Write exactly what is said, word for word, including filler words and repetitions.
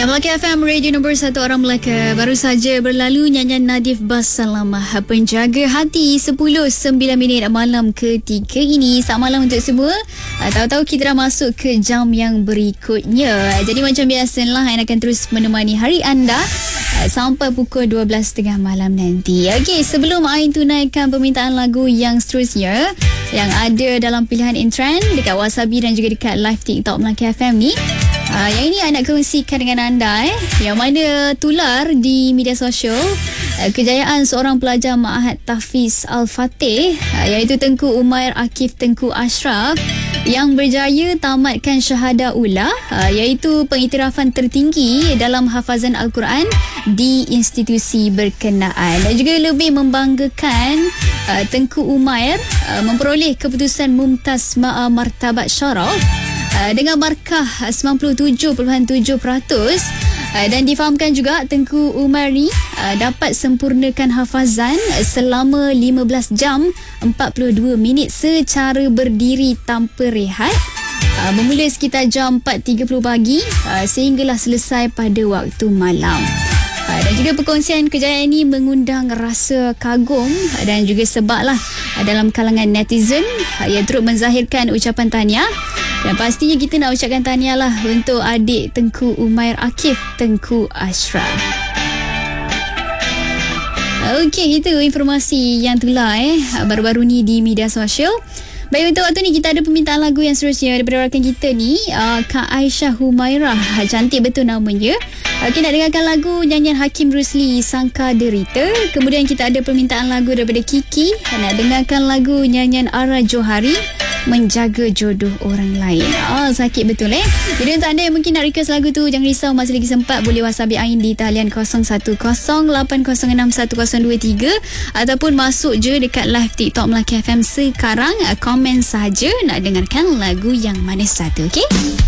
Ya, Melaka F M, radio nombor satu orang Melaka. Baru saja berlalu nyanyian Nadif Basalamah, Penjaga Hati, sepuluh sembilan minit malam ketiga ini. Selamat malam untuk semua. Tahu-tahu kita dah masuk ke jam yang berikutnya. Jadi macam biasalah, Ain akan terus menemani hari anda sampai pukul dua belas tiga puluh malam nanti. Okey, sebelum Ain tunaikan permintaan lagu yang seterusnya yang ada dalam pilihan in trend dekat Wasabi dan juga dekat live TikTok Melaka F M ni, Uh, yang ini I nak kongsikan dengan anda eh, yang mana tular di media sosial uh, kejayaan seorang pelajar Ma'had Tahfiz Al-Fatih, uh, iaitu Tengku Umair Akif Tengku Ashraf, yang berjaya tamatkan Syahadah Ula, uh, iaitu pengiktirafan tertinggi dalam hafazan Al-Quran di institusi berkenaan. Dan juga lebih membanggakan, uh, Tengku Umair uh, memperoleh keputusan Mumtaz Ma'a Martabat Syaraf Uh, dengan markah sembilan puluh tujuh perpuluhan tujuh peratus, uh, dan difahamkan juga Tengku Umar ni uh, dapat sempurnakan hafazan selama lima belas jam empat puluh dua minit secara berdiri tanpa rehat, uh, bermula sekitar jam empat tiga puluh pagi uh, sehinggalah selesai pada waktu malam. Uh, dan juga perkongsian kejayaan ini mengundang rasa kagum dan juga sebablah uh, dalam kalangan netizen uh, yang turut menzahirkan ucapan tahniah. Dan pastinya kita nak ucapkan tahniah lah untuk adik Tengku Umair Akif Tengku Ashraf. Okey, itu informasi yang tular eh baru-baru ni di media sosial. Baik, untuk waktu ni kita ada permintaan lagu yang seterusnya daripada rakan kita ni, uh, Kak Aisyah Humairah. Cantik betul namanya. Okey, nak dengarkan lagu nyanyian Hakim Rusli, Sangka Derita. Kemudian kita ada permintaan lagu daripada Kiki. Nak dengarkan lagu nyanyian Ara Johari, Menjaga Jodoh Orang Lain. Oh, sakit betul eh. Jadi untuk anda yang mungkin nak request lagu tu, jangan risau, masih lagi sempat. Boleh WhatsApp Ain di talian kosong satu kosong lapan kosong enam satu kosong dua tiga ataupun masuk je dekat live TikTok Melaka F M sekarang. Komen saja nak dengarkan lagu yang mana satu, okey?